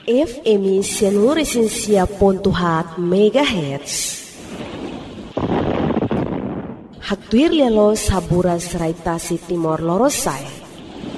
FM Sianuresinsia.hat MHz. Haktuir lialo saburas raitasi Timor Lorosai.